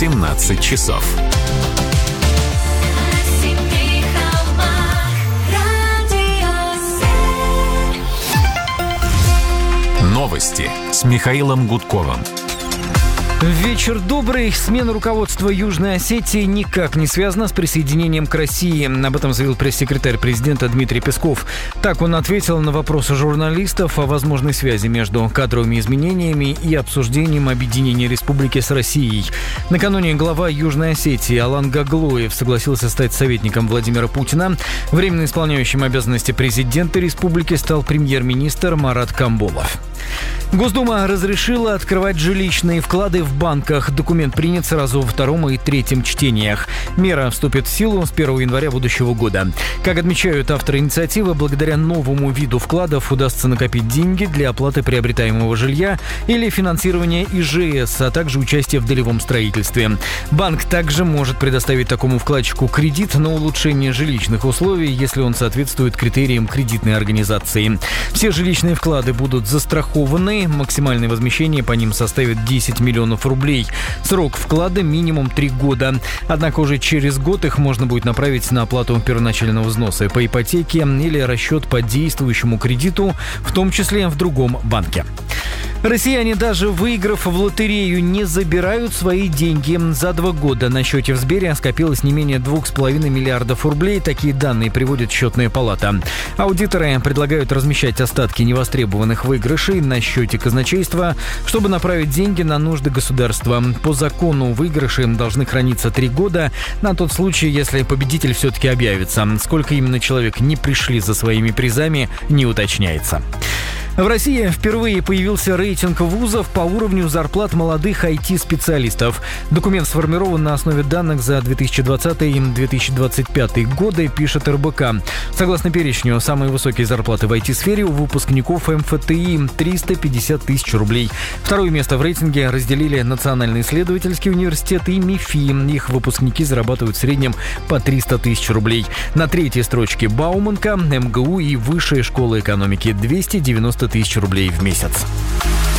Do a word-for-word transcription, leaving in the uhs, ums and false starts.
семнадцать часов. Новости с Михаилом Гудковым. Вечер добрый. Смена руководства Южной Осетии никак не связана с присоединением к России. Об этом заявил пресс-секретарь президента Дмитрий Песков. Так он ответил на вопросы журналистов о возможной связи между кадровыми изменениями и обсуждением объединения республики с Россией. Накануне глава Южной Осетии Алан Гаглоев согласился стать советником Владимира Путина. Временно исполняющим обязанности президента республики стал премьер-министр Марат Камболов. Госдума разрешила открывать жилищные вклады в банках. Документ принят сразу во втором и третьем чтениях. Мера вступит в силу с первого января будущего года. Как отмечают авторы инициативы, благодаря новому виду вкладов удастся накопить деньги для оплаты приобретаемого жилья или финансирования ИЖС, а также участия в долевом строительстве. Банк также может предоставить такому вкладчику кредит на улучшение жилищных условий, если он соответствует критериям кредитной организации. Все жилищные вклады будут застрахованы. Максимальное возмещение по ним составит десять миллионов рублей. Срок вклада минимум три года. Однако уже через год их можно будет направить на оплату первоначального взноса по ипотеке или расчет по действующему кредиту, в том числе в другом банке. Россияне, даже выиграв в лотерею, не забирают свои деньги. За два года на счете в Сбере скопилось не менее двух с половиной миллиардов рублей. Такие данные приводит Счетная палата. Аудиторы предлагают размещать остатки невостребованных выигрышей на счете казначейства, чтобы направить деньги на нужды государства. По закону выигрыши должны храниться три года на тот случай, если победитель все-таки объявится. Сколько именно человек не пришли за своими призами, не уточняется. В России впервые появился рейтинг вузов по уровню зарплат молодых ай ти-специалистов. Документ сформирован на основе данных за две тысячи двадцатый — две тысячи двадцать пятый годы, пишет эр бэ ка. Согласно перечню, самые высокие зарплаты в ай ти-сфере у выпускников эм эф тэ и – триста пятьдесят тысяч рублей. Второе место в рейтинге разделили Национальный исследовательский университет и МИФИ. Их выпускники зарабатывают в среднем по триста тысяч рублей. На третьей строчке Бауманка, эм гэ у и Высшая школа экономики – двести девяносто тысяч рублей в месяц.